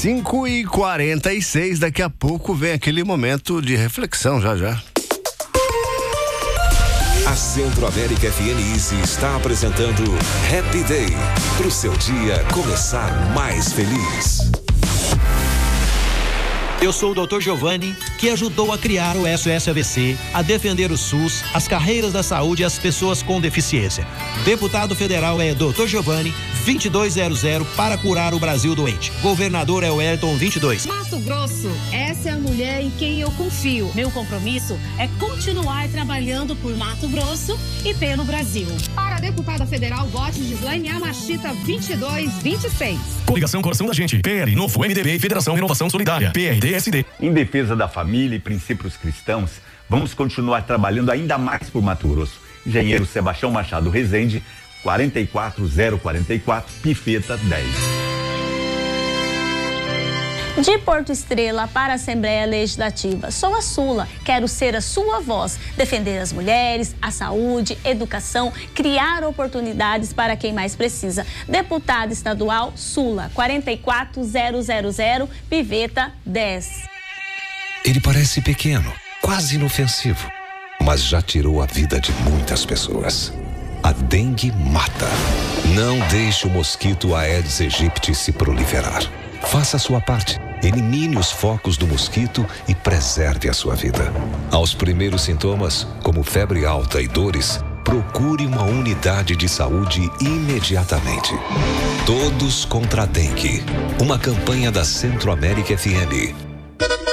5h46, daqui a pouco vem aquele momento de reflexão, já. A Centro América FM Easy está apresentando Happy Day, para o seu dia começar mais feliz. Eu sou o Dr. Giovanni, que ajudou a criar o SOS AVC, a defender o SUS, as carreiras da saúde e as pessoas com deficiência. Deputado federal é Dr. Giovanni, 2200, para curar o Brasil doente. Governador é o Wellington 22. Mato Grosso, essa é a mulher em quem eu confio. Meu compromisso é continuar trabalhando por Mato Grosso e pelo Brasil. Para a deputada federal, vote Gislaine Amachita 2226. Coligação Coração da Gente, PL, Novo, MDB e Federação Renovação Solidária, PRD-SD. Em defesa da família e princípios cristãos, vamos continuar trabalhando ainda mais por Mato Grosso. Engenheiro Sebastião Machado Rezende, 44044, Pifeta 10. De Porto Estrela para a Assembleia Legislativa, sou a Sula, quero ser a sua voz, defender as mulheres, a saúde, educação, criar oportunidades para quem mais precisa. Deputada estadual Sula, 44000, Piveta 10. Ele parece pequeno, quase inofensivo, mas já tirou a vida de muitas pessoas. A dengue mata. Não deixe o mosquito Aedes aegypti se proliferar. Faça a sua parte. Elimine os focos do mosquito e preserve a sua vida. Aos primeiros sintomas, como febre alta e dores, procure uma unidade de saúde imediatamente. Todos contra a dengue. Uma campanha da Centro América FM.